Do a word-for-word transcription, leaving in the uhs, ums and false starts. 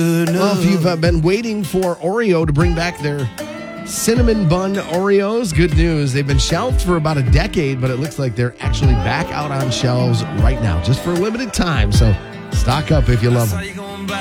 Well, if you've uh, been waiting for Oreo to bring back their cinnamon bun Oreos, good news. They've been shelved for about a decade, but it looks like they're actually back out on shelves right now, just for a limited time. So stock up if you love them.